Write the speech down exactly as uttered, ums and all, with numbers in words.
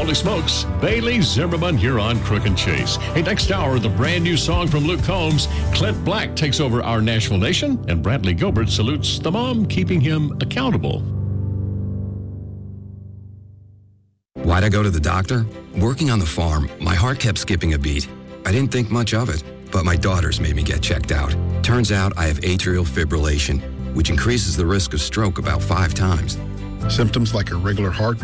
Holy smokes, Bailey Zimmerman here on Crook and Chase. Hey, next hour, the brand new song from Luke Combs. Clint Black takes over Our Nashville Nation, and Bradley Gilbert salutes the mom keeping him accountable. Why'd I go to the doctor? Working on the farm, my heart kept skipping a beat. I didn't think much of it, but my daughters made me get checked out. Turns out I have atrial fibrillation, which increases the risk of stroke about five times. Symptoms like irregular heart